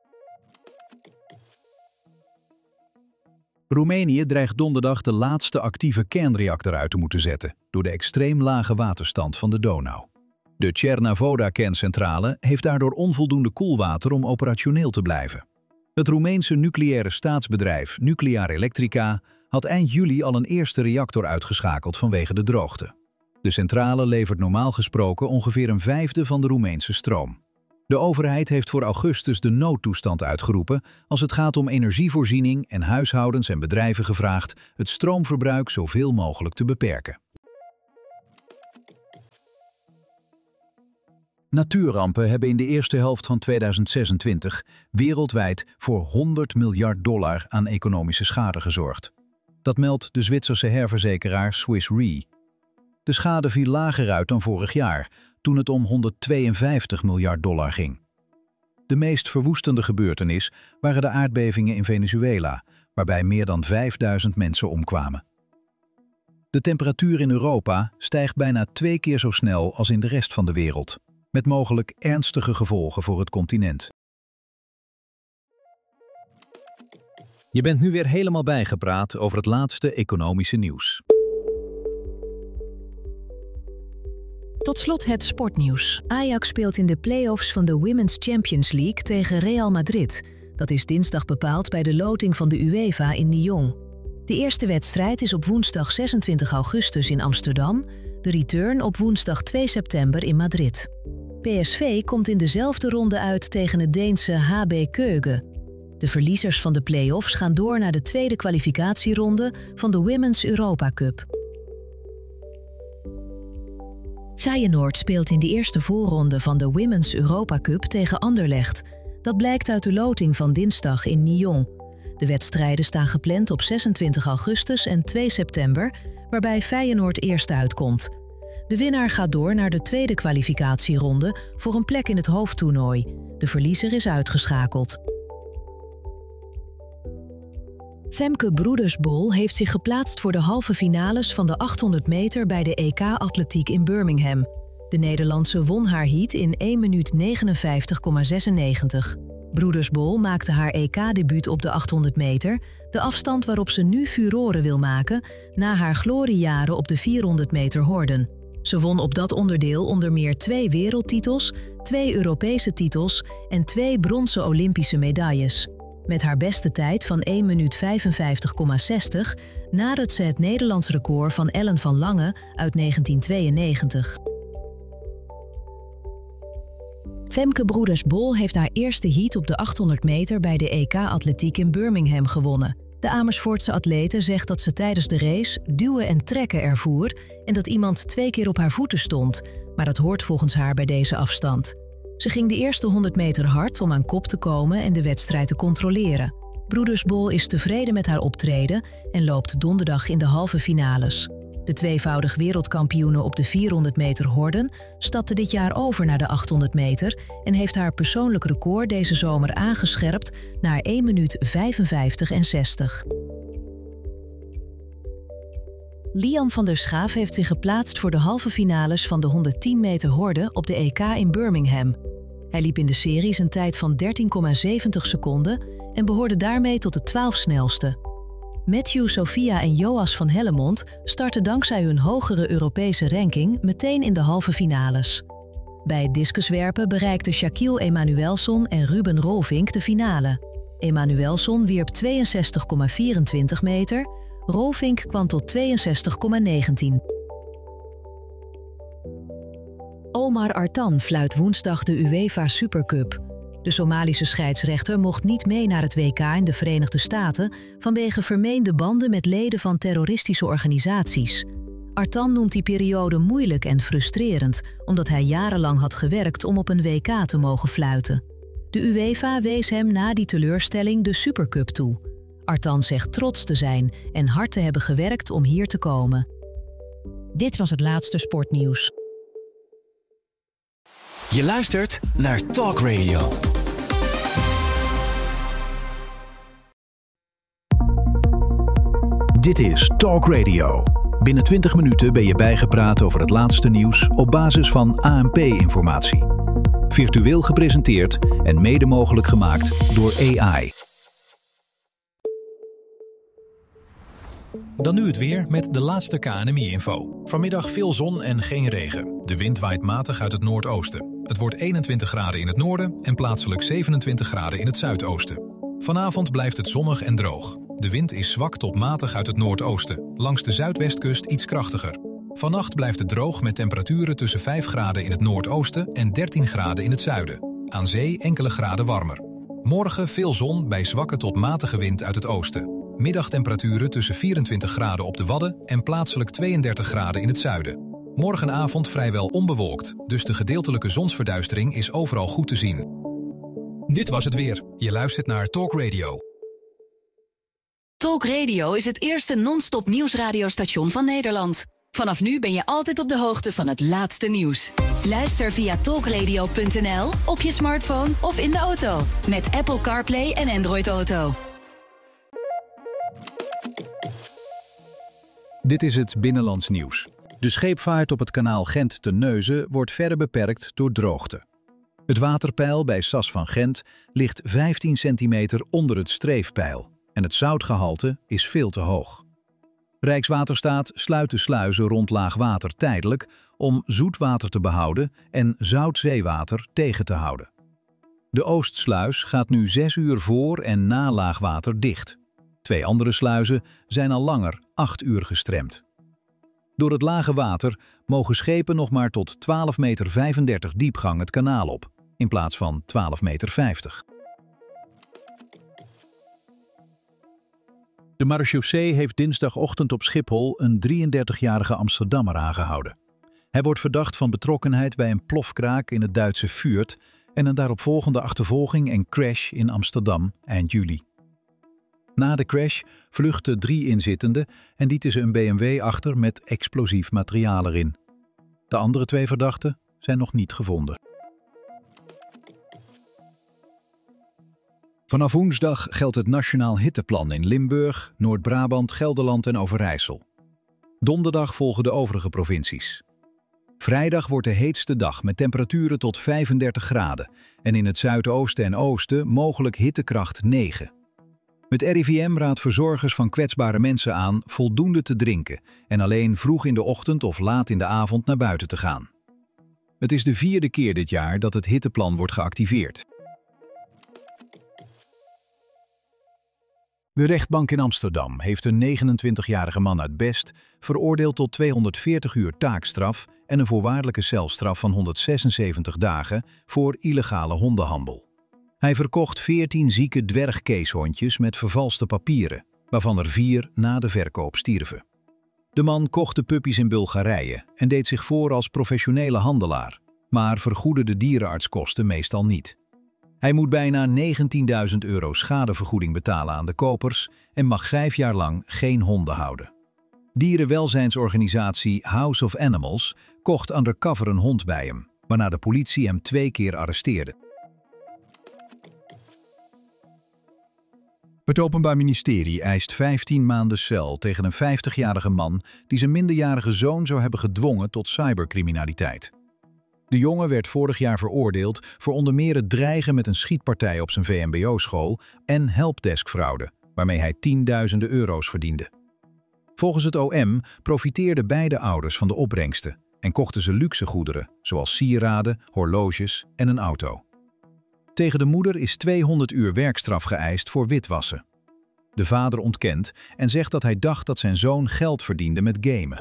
Roemenië dreigt donderdag de laatste actieve kernreactor uit te moeten zetten door de extreem lage waterstand van de Donau. De Cernavoda-kerncentrale heeft daardoor onvoldoende koelwater om operationeel te blijven. Het Roemeense nucleaire staatsbedrijf Nuclear Electrica had eind juli al een eerste reactor uitgeschakeld vanwege de droogte. De centrale levert normaal gesproken ongeveer 1/5 van de Roemeense stroom. De overheid heeft voor augustus de noodtoestand uitgeroepen als het gaat om energievoorziening en huishoudens en bedrijven gevraagd het stroomverbruik zoveel mogelijk te beperken. Natuurrampen hebben in de eerste helft van 2026 wereldwijd voor $100 miljard aan economische schade gezorgd. Dat meldt de Zwitserse herverzekeraar Swiss Re. De schade viel lager uit dan vorig jaar, toen het om $152 miljard ging. De meest verwoestende gebeurtenis waren de aardbevingen in Venezuela, waarbij meer dan 5000 mensen omkwamen. De temperatuur in Europa stijgt bijna 2 keer zo snel als in de rest van de wereld, met mogelijk ernstige gevolgen voor het continent.
Je bent nu weer helemaal bijgepraat over het laatste economische nieuws.
Tot slot het sportnieuws. Ajax speelt in de play-offs van de Women's Champions League tegen Real Madrid. Dat is dinsdag bepaald bij de loting van de UEFA in Lyon. De eerste wedstrijd is op woensdag 26 augustus in Amsterdam, de return op woensdag 2 september in Madrid. PSV komt in dezelfde ronde uit tegen het Deense HB Køge. De verliezers van de play-offs gaan door naar de tweede kwalificatieronde van de Women's Europa Cup. Feyenoord speelt in de eerste voorronde van de Women's Europa Cup tegen Anderlecht. Dat blijkt uit de loting van dinsdag in Lyon. De wedstrijden staan gepland op 26 augustus en 2 september, waarbij Feyenoord eerst uitkomt. De winnaar gaat door naar de tweede kwalificatieronde voor een plek in het hoofdtoernooi. De verliezer is uitgeschakeld. Femke Broedersbol heeft zich geplaatst voor de halve finales van de 800 meter bij de EK Atletiek in Birmingham. De Nederlandse won haar heat in 1 minuut 59,96. Broedersbol maakte haar EK-debuut op de 800 meter, de afstand waarop ze nu furoren wil maken na haar gloriejaren op de 400 meter horden. Ze won op dat onderdeel onder meer 2 wereldtitels, 2 Europese titels en 2 bronzen Olympische medailles. Met haar beste tijd van 1 minuut 55,60 nadert ze het Nederlands record van Ellen van Lange uit 1992. Femke Broedersbol heeft haar eerste heat op de 800 meter bij de EK Atletiek in Birmingham gewonnen. De Amersfoortse atlete zegt dat ze tijdens de race duwen en trekken ervoer en dat iemand 2 keer op haar voeten stond, maar dat hoort volgens haar bij deze afstand. Ze ging de eerste 100 meter hard om aan kop te komen en de wedstrijd te controleren. Broedersbol is tevreden met haar optreden en loopt donderdag in de halve finales. De tweevoudig wereldkampioene op de 400 meter horden stapte dit jaar over naar de 800 meter en heeft haar persoonlijk record deze zomer aangescherpt naar 1 minuut 55,60. Liam van der Schaaf heeft zich geplaatst voor de halve finales van de 110 meter horde op de EK in Birmingham. Hij liep in de series een tijd van 13,70 seconden en behoorde daarmee tot de 12 snelste. Matthew, Sophia en Joas van Hellemond starten dankzij hun hogere Europese ranking meteen in de halve finales. Bij het discuswerpen bereikten Shaquille Emanuelson en Ruben Rolfink de finale. Emanuelson wierp 62,24 meter, Rolfink kwam tot 62,19. Omar Artan fluit woensdag de UEFA Supercup. De Somalische scheidsrechter mocht niet mee naar het WK in de Verenigde Staten vanwege vermeende banden met leden van terroristische organisaties. Artan noemt die periode moeilijk en frustrerend, omdat hij jarenlang had gewerkt om op een WK te mogen fluiten. De UEFA wees hem na die teleurstelling de Supercup toe. Artan zegt trots te zijn en hard te hebben gewerkt om hier te komen. Dit was het laatste sportnieuws.
Je luistert naar Talk Radio.
Dit is Talk Radio. Binnen 20 minuten ben je bijgepraat over het laatste nieuws op basis van ANP-informatie. Virtueel gepresenteerd en mede mogelijk gemaakt door AI.
Dan nu het weer met de laatste KNMI-info. Vanmiddag veel zon en geen regen. De wind waait matig uit het noordoosten. Het wordt 21 graden in het noorden en plaatselijk 27 graden in het zuidoosten. Vanavond blijft het zonnig en droog. De wind is zwak tot matig uit het noordoosten. Langs de zuidwestkust iets krachtiger. Vannacht blijft het droog met temperaturen tussen 5 graden in het noordoosten en 13 graden in het zuiden. Aan zee enkele graden warmer. Morgen veel zon bij zwakke tot matige wind uit het oosten. Middagtemperaturen tussen 24 graden op de Wadden en plaatselijk 32 graden in het zuiden. Morgenavond vrijwel onbewolkt, dus de gedeeltelijke zonsverduistering is overal goed te zien. Dit was het weer. Je luistert naar Talk Radio.
Talk Radio is het eerste non-stop nieuwsradiostation van Nederland. Vanaf nu ben je altijd op de hoogte van het laatste nieuws. Luister via talkradio.nl, op je smartphone of in de auto. Met Apple CarPlay en Android Auto.
Dit is het Binnenlands Nieuws. De scheepvaart op het kanaal Gent-Terneuzen wordt verder beperkt door droogte. Het waterpeil bij Sas van Gent ligt 15 centimeter onder het streefpeil en het zoutgehalte is veel te hoog. Rijkswaterstaat sluit de sluizen rond laagwater tijdelijk om zoetwater te behouden en zoutzeewater tegen te houden. De Oostsluis gaat nu 6 uur voor en na laagwater dicht. 2 andere sluizen zijn al langer 8 uur gestremd. Door het lage water mogen schepen nog maar tot 12,35 meter diepgang het kanaal op, in plaats van 12,50 meter. De marechaussee heeft dinsdagochtend op Schiphol een 33-jarige Amsterdammer aangehouden. Hij wordt verdacht van betrokkenheid bij een plofkraak in het Duitse Fürth en een daaropvolgende achtervolging en crash in Amsterdam eind juli. Na de crash vluchtten 3 inzittenden en lieten ze een BMW achter met explosief materiaal erin. De andere 2 verdachten zijn nog niet gevonden. Vanaf woensdag geldt het Nationaal Hitteplan in Limburg, Noord-Brabant, Gelderland en Overijssel. Donderdag volgen de overige provincies. Vrijdag wordt de heetste dag met temperaturen tot 35 graden en in het zuidoosten en oosten mogelijk hittekracht 9. Het RIVM raadt verzorgers van kwetsbare mensen aan voldoende te drinken en alleen vroeg in de ochtend of laat in de avond naar buiten te gaan. Het is de 4e keer dit jaar dat het hitteplan wordt geactiveerd. De rechtbank in Amsterdam heeft een 29-jarige man uit Best veroordeeld tot 240 uur taakstraf en een voorwaardelijke celstraf van 176 dagen voor illegale hondenhandel. Hij verkocht 14 zieke dwergkeeshondjes met vervalste papieren, waarvan er 4 na de verkoop stierven. De man kocht de puppies in Bulgarije en deed zich voor als professionele handelaar, maar vergoedde de dierenartskosten meestal niet. Hij moet bijna €19.000 schadevergoeding betalen aan de kopers en mag 5 jaar lang geen honden houden. Dierenwelzijnsorganisatie House of Animals kocht undercover een hond bij hem, waarna de politie hem 2 keer arresteerde. Het Openbaar Ministerie eist 15 maanden cel tegen een 50-jarige man die zijn minderjarige zoon zou hebben gedwongen tot cybercriminaliteit. De jongen werd vorig jaar veroordeeld voor onder meer het dreigen met een schietpartij op zijn VMBO-school en helpdeskfraude, waarmee hij tienduizenden euro's verdiende. Volgens het OM profiteerden beide ouders van de opbrengsten en kochten ze luxe goederen, zoals sieraden, horloges en een auto. Tegen de moeder is 200 uur werkstraf geëist voor witwassen. De vader ontkent en zegt dat hij dacht dat zijn zoon geld verdiende met gamen.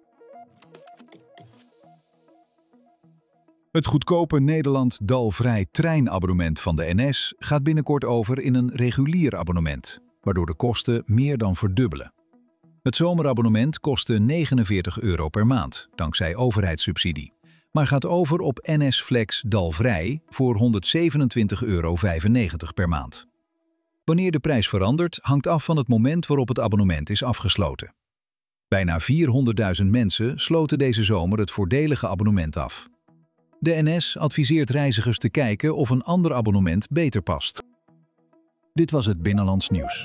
Het goedkope Nederland-Dalvrij treinabonnement van de NS gaat binnenkort over in een regulier abonnement, waardoor de kosten meer dan verdubbelen. Het zomerabonnement kostte €49 per maand, dankzij overheidssubsidie, maar gaat over op NS Flex Dalvrij voor €127,95 per maand. Wanneer de prijs verandert, hangt af van het moment waarop het abonnement is afgesloten. Bijna 400.000 mensen sloten deze zomer het voordelige abonnement af. De NS adviseert reizigers te kijken of een ander abonnement beter past. Dit was het Binnenlands Nieuws.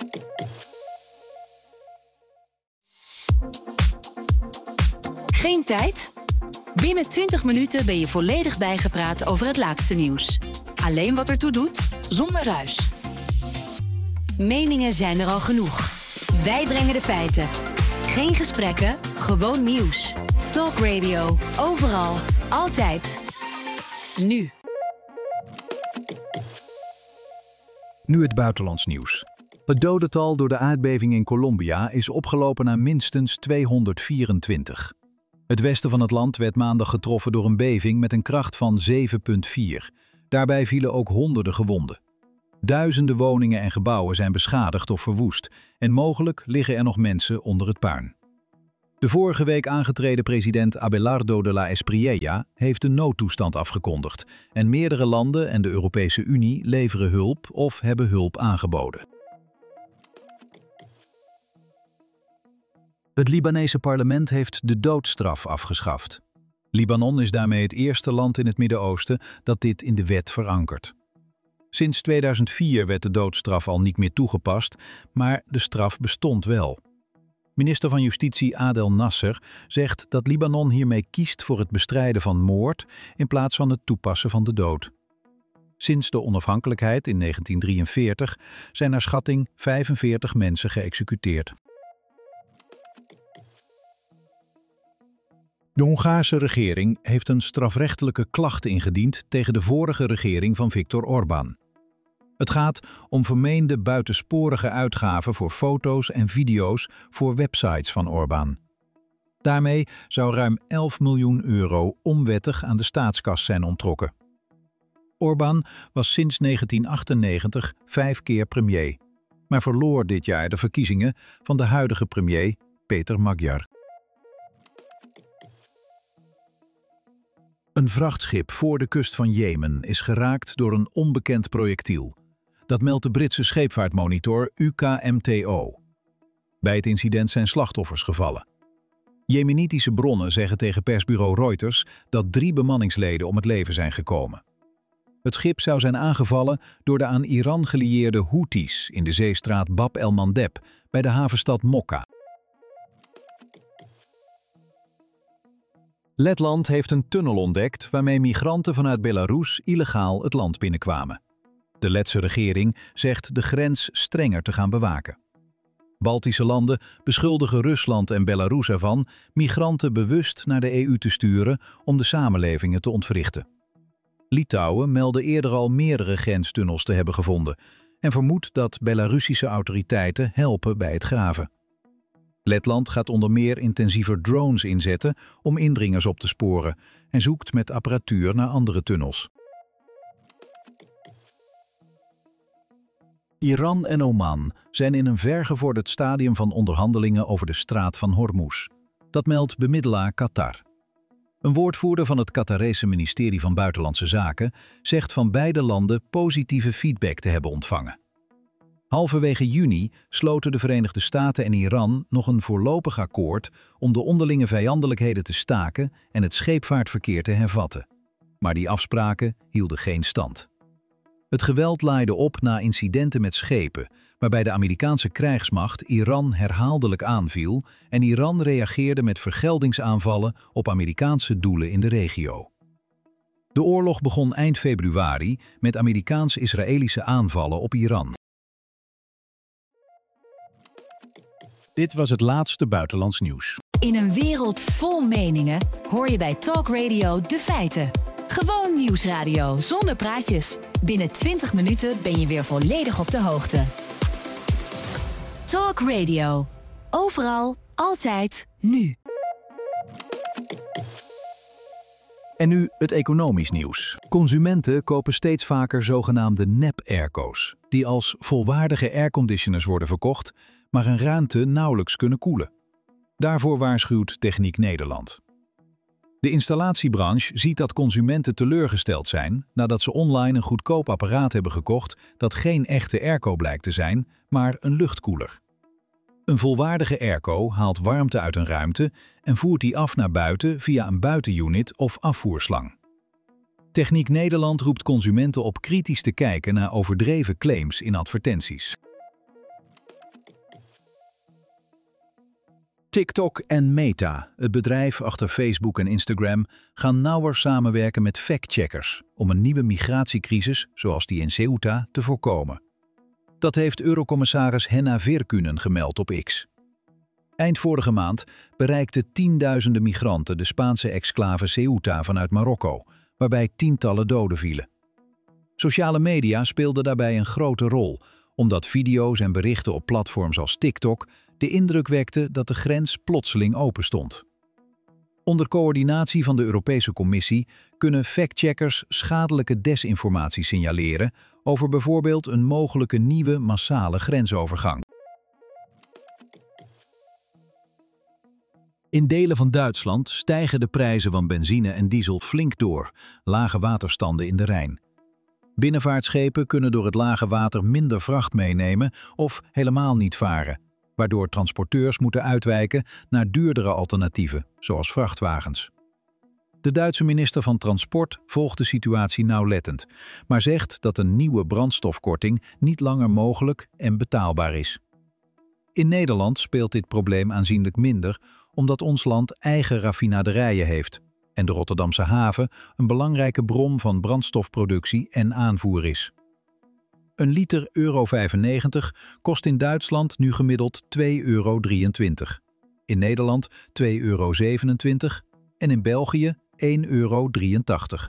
Geen tijd? Binnen 20 minuten ben je volledig bijgepraat over het laatste nieuws. Alleen wat ertoe doet, zonder ruis. Meningen zijn er al genoeg. Wij brengen de feiten. Geen gesprekken, gewoon nieuws. Talk Radio, overal, altijd. Nu.
Nu het buitenlands nieuws. Het dodental door de aardbeving in Colombia is opgelopen naar minstens 224. Het westen van het land werd maandag getroffen door een beving met een kracht van 7,4. Daarbij vielen ook honderden gewonden. Duizenden woningen en gebouwen zijn beschadigd of verwoest en mogelijk liggen er nog mensen onder het puin. De vorige week aangetreden president Abelardo de la Espriella heeft de noodtoestand afgekondigd en meerdere landen en de Europese Unie leveren hulp of hebben hulp aangeboden. Het Libanese parlement heeft de doodstraf afgeschaft. Libanon is daarmee het eerste land in het Midden-Oosten dat dit in de wet verankert. Sinds 2004 werd de doodstraf al niet meer toegepast, maar de straf bestond wel. Minister van Justitie Adel Nasser zegt dat Libanon hiermee kiest voor het bestrijden van moord in plaats van het toepassen van de dood. Sinds de onafhankelijkheid in 1943 zijn naar schatting 45 mensen geëxecuteerd. De Hongaarse regering heeft een strafrechtelijke klacht ingediend tegen de vorige regering van Viktor Orbán. Het gaat om vermeende buitensporige uitgaven voor foto's en video's voor websites van Orbán. Daarmee zou ruim 11 miljoen euro onwettig aan de staatskas zijn onttrokken. Orbán was sinds 1998 5 keer premier, maar verloor dit jaar de verkiezingen van de huidige premier Péter Magyar. Een vrachtschip voor de kust van Jemen is geraakt door een onbekend projectiel. Dat meldt de Britse scheepvaartmonitor UKMTO. Bij het incident zijn slachtoffers gevallen. Jemenitische bronnen zeggen tegen persbureau Reuters dat 3 bemanningsleden om het leven zijn gekomen. Het schip zou zijn aangevallen door de aan Iran gelieerde Houthis in de zeestraat Bab el-Mandeb bij de havenstad Mokka. Letland heeft een tunnel ontdekt waarmee migranten vanuit Belarus illegaal het land binnenkwamen. De Letse regering zegt de grens strenger te gaan bewaken. Baltische landen beschuldigen Rusland en Belarus ervan migranten bewust naar de EU te sturen om de samenlevingen te ontwrichten. Litouwen meldde eerder al meerdere grenstunnels te hebben gevonden en vermoedt dat Belarussische autoriteiten helpen bij het graven. Letland gaat onder meer intensiever drones inzetten om indringers op te sporen en zoekt met apparatuur naar andere tunnels. Iran en Oman zijn in een vergevorderd stadium van onderhandelingen over de straat van Hormuz. Dat meldt bemiddelaar Qatar. Een woordvoerder van het Qatarese ministerie van Buitenlandse Zaken zegt van beide landen positieve feedback te hebben ontvangen. Halverwege juni sloten de Verenigde Staten en Iran nog een voorlopig akkoord om de onderlinge vijandelijkheden te staken en het scheepvaartverkeer te hervatten. Maar die afspraken hielden geen stand. Het geweld laaide op na incidenten met schepen, waarbij de Amerikaanse krijgsmacht Iran herhaaldelijk aanviel en Iran reageerde met vergeldingsaanvallen op Amerikaanse doelen in de regio. De oorlog begon eind februari met Amerikaans-Israëlische aanvallen op Iran. Dit was het laatste buitenlands nieuws.
In een wereld vol meningen hoor je bij Talk Radio de feiten. Gewoon nieuwsradio zonder praatjes. Binnen 20 minuten ben je weer volledig op de hoogte. Talk Radio. Overal, altijd, nu.
En nu het economisch nieuws. Consumenten kopen steeds vaker zogenaamde nep-airco's, die als volwaardige airconditioners worden verkocht, maar een ruimte nauwelijks kunnen koelen. Daarvoor waarschuwt Techniek Nederland. De installatiebranche ziet dat consumenten teleurgesteld zijn nadat ze online een goedkoop apparaat hebben gekocht dat geen echte airco blijkt te zijn, maar een luchtkoeler. Een volwaardige airco haalt warmte uit een ruimte en voert die af naar buiten via een buitenunit of afvoerslang. Techniek Nederland roept consumenten op kritisch te kijken naar overdreven claims in advertenties. TikTok en Meta, het bedrijf achter Facebook en Instagram, gaan nauwer samenwerken met factcheckers om een nieuwe migratiecrisis, zoals die in Ceuta, te voorkomen. Dat heeft Eurocommissaris Henna Virkkunen gemeld op X. Eind vorige maand bereikten tienduizenden migranten de Spaanse exclave Ceuta vanuit Marokko, waarbij tientallen doden vielen. Sociale media speelden daarbij een grote rol, omdat video's en berichten op platforms als TikTok de indruk wekten dat de grens plotseling open stond. Onder coördinatie van de Europese Commissie kunnen factcheckers schadelijke desinformatie signaleren over bijvoorbeeld een mogelijke nieuwe massale grensovergang. In delen van Duitsland stijgen de prijzen van benzine en diesel flink door, lage waterstanden in de Rijn. Binnenvaartschepen kunnen door het lage water minder vracht meenemen of helemaal niet varen, waardoor transporteurs moeten uitwijken naar duurdere alternatieven, zoals vrachtwagens. De Duitse minister van Transport volgt de situatie nauwlettend, maar zegt dat een nieuwe brandstofkorting niet langer mogelijk en betaalbaar is. In Nederland speelt dit probleem aanzienlijk minder, omdat ons land eigen raffinaderijen heeft en de Rotterdamse haven een belangrijke bron van brandstofproductie en aanvoer is. Een liter euro 95 kost in Duitsland nu gemiddeld €2,23. In Nederland €2,27 en in België €1,83.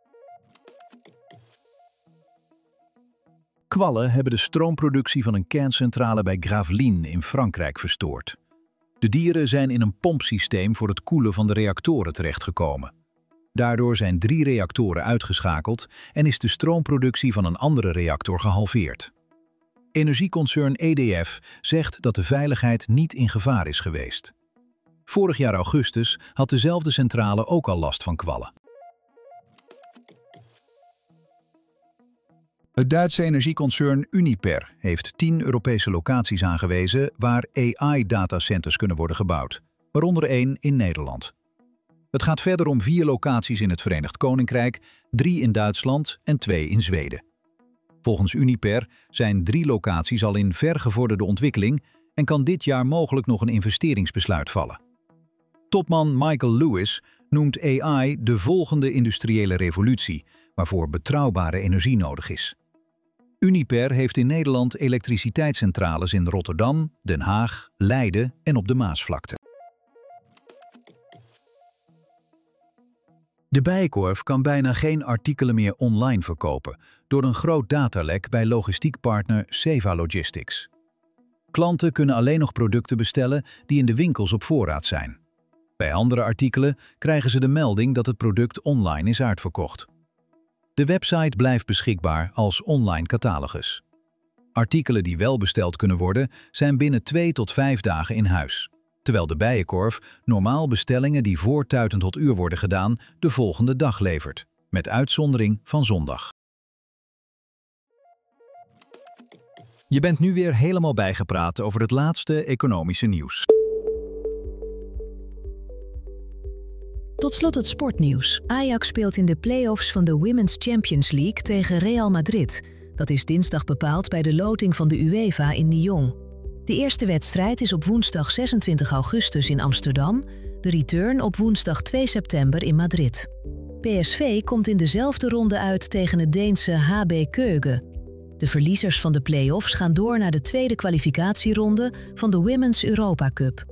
Kwallen hebben de stroomproductie van een kerncentrale bij Gravelines in Frankrijk verstoord. De dieren zijn in een pompsysteem voor het koelen van de reactoren terechtgekomen. Daardoor zijn 3 reactoren uitgeschakeld en is de stroomproductie van een andere reactor gehalveerd. Energieconcern EDF zegt dat de veiligheid niet in gevaar is geweest. Vorig jaar augustus had dezelfde centrale ook al last van kwallen. Het Duitse energieconcern Uniper heeft 10 Europese locaties aangewezen waar AI-datacenters kunnen worden gebouwd, waaronder 1 in Nederland. Het gaat verder om 4 locaties in het Verenigd Koninkrijk, 3 in Duitsland en 2 in Zweden. Volgens Uniper zijn 3 locaties al in vergevorderde ontwikkeling en kan dit jaar mogelijk nog een investeringsbesluit vallen. Topman Michael Lewis noemt AI de volgende industriële revolutie, waarvoor betrouwbare energie nodig is. Uniper heeft in Nederland elektriciteitscentrales in Rotterdam, Den Haag, Leiden en op de Maasvlakte. De Bijenkorf kan bijna geen artikelen meer online verkopen door een groot datalek bij logistiekpartner Seva Logistics. Klanten kunnen alleen nog producten bestellen die in de winkels op voorraad zijn. Bij andere artikelen krijgen ze de melding dat het product online is uitverkocht. De website blijft beschikbaar als online catalogus. Artikelen die wel besteld kunnen worden, zijn binnen 2 tot 5 dagen in huis, terwijl de Bijenkorf normaal bestellingen die voor Tuiten tot Uur worden gedaan de volgende dag levert, met uitzondering van zondag.
Je bent nu weer helemaal bijgepraat over het laatste economische nieuws.
Tot slot het sportnieuws. Ajax speelt in de play-offs van de Women's Champions League tegen Real Madrid. Dat is dinsdag bepaald bij de loting van de UEFA in Lyon. De eerste wedstrijd is op woensdag 26 augustus in Amsterdam, de return op woensdag 2 september in Madrid. PSV komt in dezelfde ronde uit tegen het Deense HB Køge. De verliezers van de play-offs gaan door naar de tweede kwalificatieronde van de Women's Europa Cup.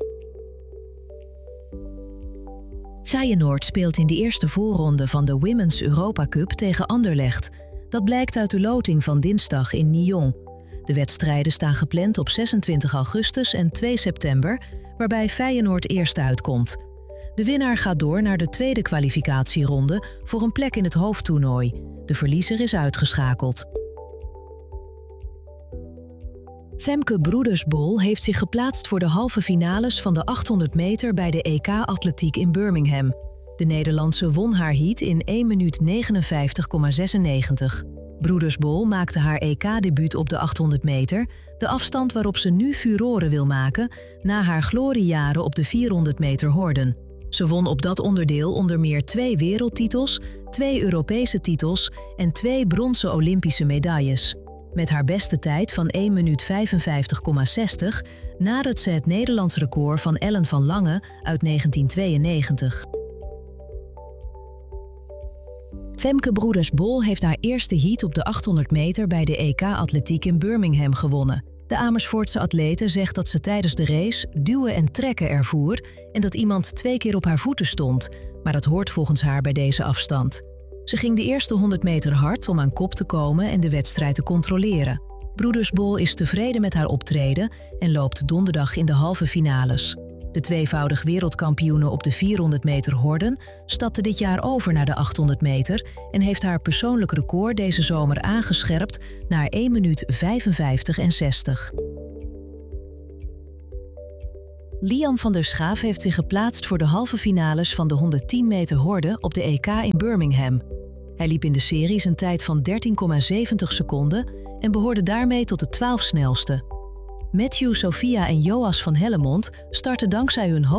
Feyenoord speelt in de eerste voorronde van de Women's Europa Cup tegen Anderlecht. Dat blijkt uit de loting van dinsdag in Lyon. De wedstrijden staan gepland op 26 augustus en 2 september, waarbij Feyenoord eerst uitkomt. De winnaar gaat door naar de tweede kwalificatieronde voor een plek in het hoofdtoernooi. De verliezer is uitgeschakeld. Femke Broedersbol heeft zich geplaatst voor de halve finales van de 800 meter bij de EK-atletiek in Birmingham. De Nederlandse won haar heat in 1 minuut 59,96. Broedersbol maakte haar EK-debuut op de 800 meter, de afstand waarop ze nu furoren wil maken na haar gloriejaren op de 400 meter horden. Ze won op dat onderdeel onder meer 2 wereldtitels, 2 Europese titels en 2 bronzen Olympische medailles. Met haar beste tijd van 1 minuut 55,60 nadert ze het Nederlands record van Ellen van Lange uit 1992. Femke Broedersbol heeft haar eerste heat op de 800 meter bij de EK-atletiek in Birmingham gewonnen. De Amersfoortse atlete zegt dat ze tijdens de race duwen en trekken ervoer en dat iemand 2 keer op haar voeten stond, maar dat hoort volgens haar bij deze afstand. Ze ging de eerste 100 meter hard om aan kop te komen en de wedstrijd te controleren. Broedersbol is tevreden met haar optreden en loopt donderdag in de halve finales. De tweevoudig wereldkampioene op de 400 meter horden stapte dit jaar over naar de 800 meter en heeft haar persoonlijk record deze zomer aangescherpt naar 1 minuut 55 en 60. Liam van der Schaaf heeft zich geplaatst voor de halve finales van de 110 meter horde op de EK in Birmingham. Hij liep in de series een tijd van 13,70 seconden en behoorde daarmee tot de 12 snelste. Matthew, Sophia en Joas van Hellemond starten dankzij hun